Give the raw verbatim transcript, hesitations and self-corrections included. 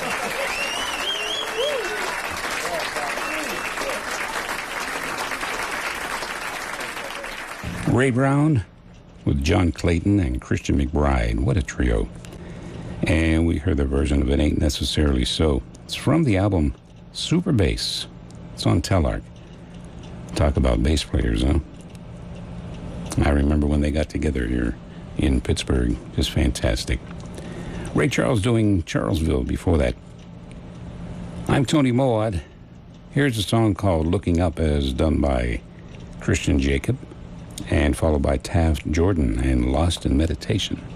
Ray Brown with John Clayton and Christian McBride. What a trio. And we heard their version of It Ain't Necessarily So. It's from the album Super Bass. It's on Telarc. Talk about bass players, huh? I remember when they got together here in Pittsburgh. Just fantastic. Ray Charles doing Charlesville before that. I'm Tony Moad. Here's a song called Looking Up, as done by Christian Jacob, and followed by Taft Jordan and Lost in Meditation.